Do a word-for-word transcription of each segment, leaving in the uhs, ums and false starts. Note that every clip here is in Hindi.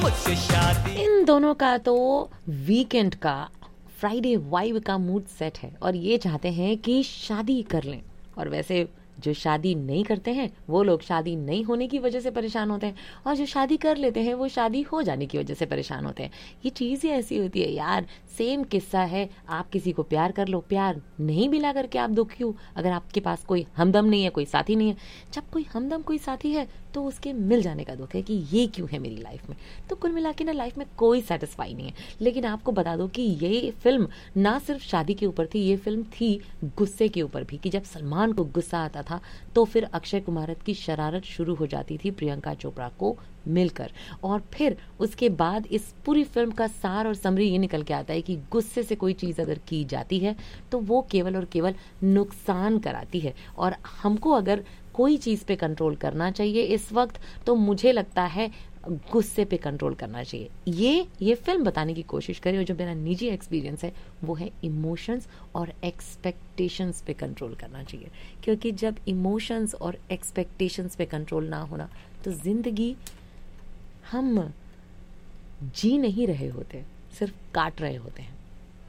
मुझसे शादी। इन दोनों का तो वीकेंड का फ्राइडे वाइब का मूड सेट है और ये चाहते हैं कि शादी कर लें। और वैसे जो शादी नहीं करते हैं वो लोग शादी नहीं होने की वजह से परेशान होते हैं, और जो शादी कर लेते हैं वो शादी हो जाने की वजह से परेशान होते हैं। ये चीज़ ही ऐसी होती है यार। सेम किस्सा है, आप किसी को प्यार कर लो, प्यार नहीं मिला करके आप दुखी हो अगर आपके पास कोई हमदम नहीं है, कोई साथी नहीं है। जब कोई हमदम, कोई साथी है तो उसके मिल जाने का दुख है कि ये क्यों है मेरी लाइफ में। तो कुल मिला के ना लाइफ में कोई सेटिस्फाई नहीं है। लेकिन आपको बता दो कि ये फिल्म ना सिर्फ शादी के ऊपर थी, ये फिल्म थी गुस्से के ऊपर भी, कि जब सलमान को गुस्सा आता था तो फिर अक्षय कुमार की शरारत शुरू हो जाती थी प्रियंका चोपड़ा को मिलकर। और फिर उसके बाद इस पूरी फिल्म का सार और समरी ये निकल के आता है कि गुस्से से कोई चीज़ अगर की जाती है तो वो केवल और केवल नुकसान कराती है। और हमको अगर कोई चीज़ पे कंट्रोल करना चाहिए इस वक्त तो मुझे लगता है गुस्से पे कंट्रोल करना चाहिए। ये ये फिल्म बताने की कोशिश करे, और जो मेरा निजी एक्सपीरियंस है वो है इमोशंस और एक्सपेक्टेशंस पे कंट्रोल करना चाहिए। क्योंकि जब इमोशंस और एक्सपेक्टेशंस पे कंट्रोल ना होना तो जिंदगी हम जी नहीं रहे होते, सिर्फ काट रहे होते हैं।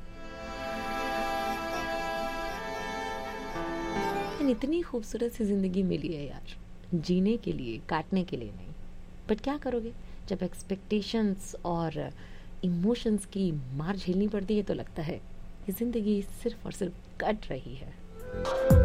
इतनी खूबसूरत सी जिंदगी मिली है यार, जीने के लिए, काटने के लिए नहीं। बट क्या करोगे जब एक्सपेक्टेशंस और इमोशंस की मार झेलनी पड़ती है तो लगता है कि जिंदगी सिर्फ और सिर्फ कट रही है।